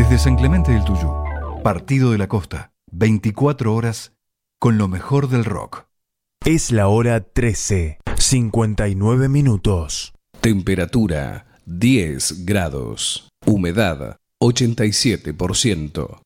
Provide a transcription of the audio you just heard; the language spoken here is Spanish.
Desde San Clemente del Tuyú, Partido de la Costa, 24 horas con lo mejor del rock. Es la hora 13, 59 minutos. Temperatura 10 grados. Humedad 87%.